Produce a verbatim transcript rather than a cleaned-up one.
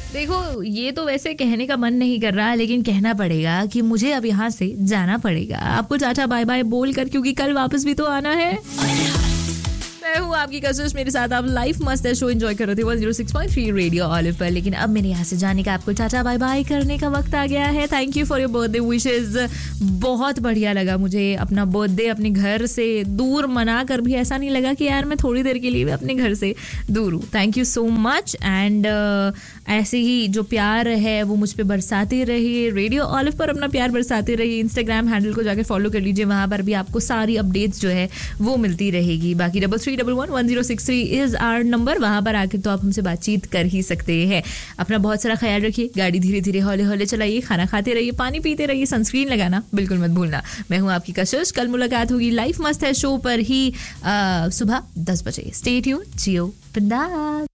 देखो, ये तो वैसे कहने का मन नहीं कर रहा, लेकिन कहना पड़ेगा कि मुझे अब यहाँ से जाना पड़ेगा आपको टाटा बाय बाय बोल कर, क्योंकि कल वापस भी तो आना है। मैं हूँ आपकी कशिश, मेरे साथ आप लाइफ मस्त है शो एंजॉय कर रहे थे वन ओ six point three radio olive पर। लेकिन अब मेरे यहाँ से जाने का, आपको टाटा बाय बाय करने का वक्त आ गया है। Thank you for your birthday wishes. बहुत बढ़िया लगा मुझे अपना बर्थडे अपने घर से दूर मना कर भी ऐसा नहीं लगा कि यार मैं थोड़ी देर के लिए भी अपने घर से दूर हूँ। Thank you so much. And ऐसे ही जो प्यार है वो मुझ पर बरसाते रहिए, रेडियो ऑलिव पर अपना प्यार बरसाते रहिए। इंस्टाग्राम हैंडल को जाकर फॉलो कर लीजिए, वहाँ पर भी आपको सारी अपडेट्स जो है वो मिलती रहेगी। बाकी double three double one one zero six three is our number, वहां पर आकर तो आप हमसे बातचीत कर ही सकते हैं। अपना बहुत सारा ख्याल रखिए, गाड़ी धीरे धीरे हौले हौले चलाइए, खाना खाते रहिए, पानी पीते रहिए, सनस्क्रीन लगाना बिल्कुल मत भूलना। मैं हूं आपकी कशिश, कल मुलाकात होगी लाइफ मस्त है शो पर ही सुबह दस बजे। स्टे ट्यून्ड, जियो बिंदास।